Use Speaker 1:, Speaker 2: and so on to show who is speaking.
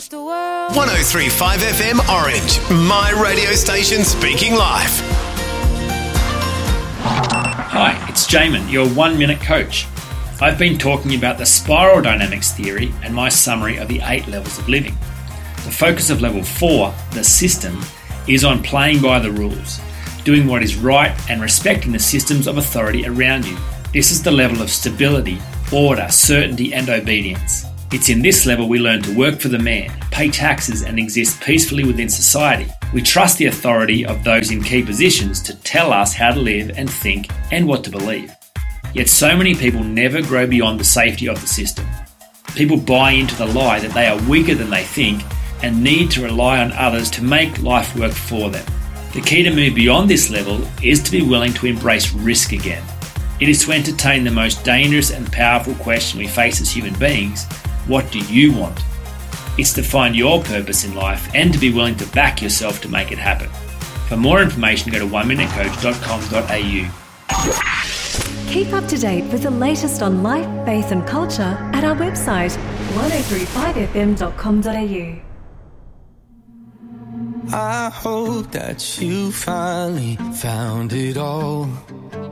Speaker 1: 103.5 FM Orange, my radio station speaking life.
Speaker 2: Hi, it's Jamin, your 1 minute coach. I've been talking about the spiral dynamics theory and my summary of the 8 levels of living. The focus of level 4, the system, is on playing by the rules, doing what is right and respecting the systems of authority around you. This is the level of stability, order, certainty and obedience. It's in this level we learn to work for the man, pay taxes and exist peacefully within society. We trust the authority of those in key positions to tell us how to live and think and what to believe. Yet so many people never grow beyond the safety of the system. People buy into the lie that they are weaker than they think and need to rely on others to make life work for them. The key to move beyond this level is to be willing to embrace risk again. It is to entertain the most dangerous and powerful question we face as human beings: what do you want? It's to find your purpose in life and to be willing to back yourself to make it happen. For more information, go to oneminutecoach.com.au.
Speaker 3: Keep up to date with the latest on life, faith and culture at our website 1035fm.com.au.
Speaker 4: I hope that you finally found it all.